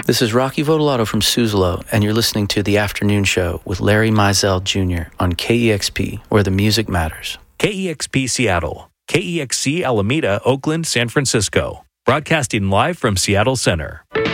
This is Rocky Votolato from Suzalo, and you're listening to The Afternoon Show with Larry Mizell Jr. on KEXP, where the music matters. KEXP Seattle, KEXC Alameda, Oakland, San Francisco. Broadcasting live from Seattle Center.